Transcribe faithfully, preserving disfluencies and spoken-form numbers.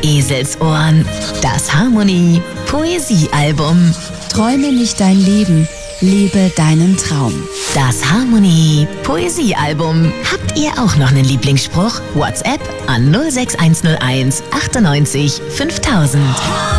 Eselsohren. Das Harmonie Poesiealbum. Träume nicht dein Leben, lebe deinen Traum. Das Harmonie Poesiealbum. Habt ihr auch noch einen Lieblingsspruch? WhatsApp an null sechs eins null eins achtundneunzig fünftausend.